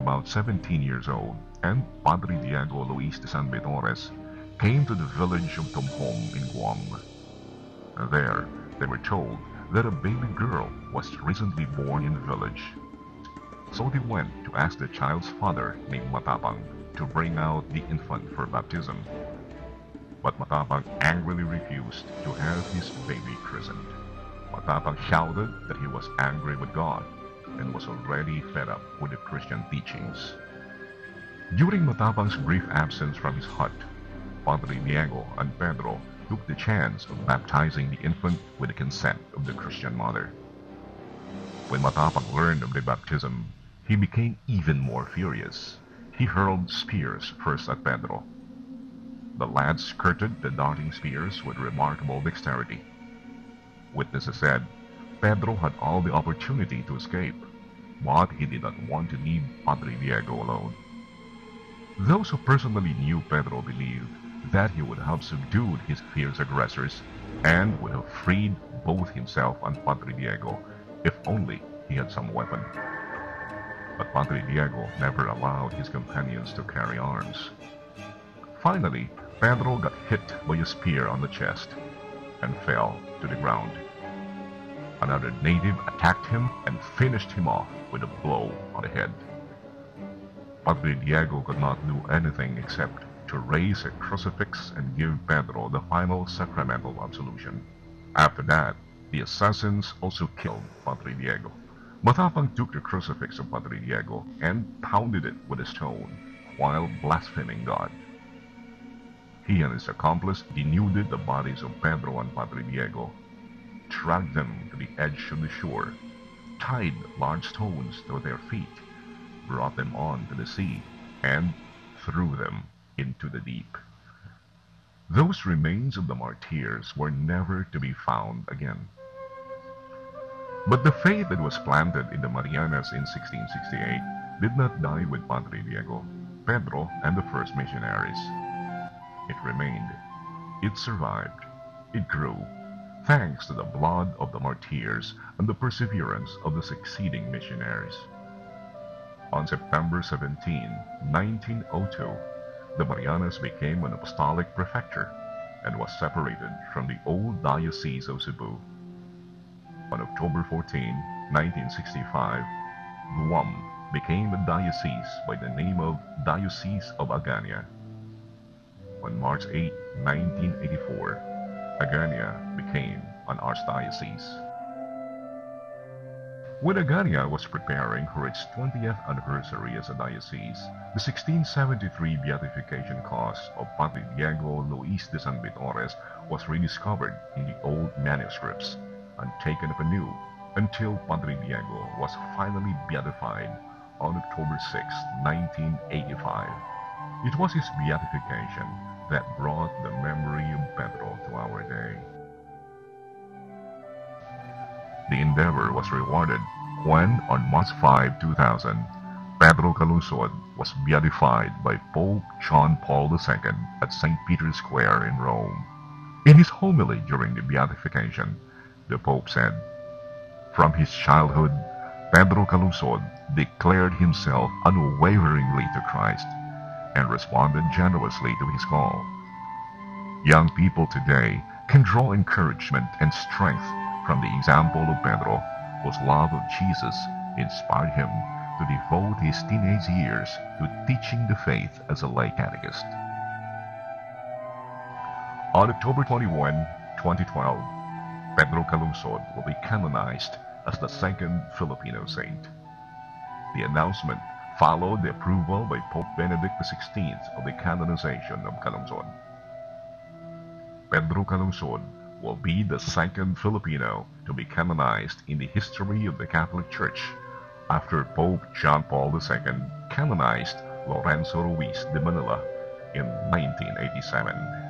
about 17 years old, and Padre Diego Luis de San Vitores came to the village of Tumhong in Guam. There, they were told that a baby girl was recently born in the village. So they went to ask the child's father, named Matapang, to bring out the infant for baptism. But Matapang angrily refused to have his baby christened. Matapang shouted that he was angry with God and was already fed up with the Christian teachings. During Matapang's brief absence from his hut, Padre Diego and Pedro took the chance of baptizing the infant with the consent of the Christian mother. When Matapang learned of the baptism, he became even more furious. He hurled spears first at Pedro. The lad skirted the darting spears with remarkable dexterity. Witnesses said Pedro had all the opportunity to escape, but he did not want to leave Padre Diego alone. Those who personally knew Pedro believed that he would have subdued his fierce aggressors and would have freed both himself and Padre Diego if only he had some weapon. But Padre Diego never allowed his companions to carry arms. Finally, Pedro got hit by a spear on the chest and fell to the ground. Another native attacked him and finished him off with a blow on the head. Padre Diego could not do anything except to raise a crucifix and give Pedro the final sacramental absolution. After that, the assassins also killed Padre Diego. Matapang took the crucifix of Padre Diego and pounded it with a stone while blaspheming God. He and his accomplice denuded the bodies of Pedro and Padre Diego, dragged them to the edge of the shore, tied large stones to their feet, brought them on to the sea, and threw them into the deep. Those remains of the martyrs were never to be found again. But the faith that was planted in the Marianas in 1668 did not die with Padre Diego, Pedro, and the first missionaries. It remained. It survived. It grew, thanks to the blood of the martyrs and the perseverance of the succeeding missionaries. On September 17, 1902, the Marianas became an apostolic prefecture and was separated from the old Diocese of Cebu. On October 14, 1965, Guam became a diocese by the name of Diocese of Agania. On March 8, 1984, Agania became an archdiocese. When Agania was preparing for its 20th anniversary as a diocese, the 1673 beatification cause of Padre Diego Luis de San Vitores was rediscovered in the old manuscripts and taken up anew until Padre Diego was finally beatified on October 6, 1985. It was his beatification that brought the memory of Pedro to our day. The endeavor was rewarded when, on March 5, 2000, Pedro Calungsod was beatified by Pope John Paul II at St. Peter's Square in Rome. In his homily during the beatification, the Pope said, "From his childhood, Pedro Calungsod declared himself unwaveringly to Christ and responded generously to his call. Young people today can draw encouragement and strength from the example of Pedro, whose love of Jesus inspired him to devote his teenage years to teaching the faith as a lay catechist." On October 21, 2012, Pedro Calungsod will be canonized as the second Filipino saint. The announcement followed the approval by Pope Benedict XVI of the canonization of Calungsod. Pedro Calungsod will be the second Filipino to be canonized in the history of the Catholic Church after Pope John Paul II canonized Lorenzo Ruiz de Manila in 1987.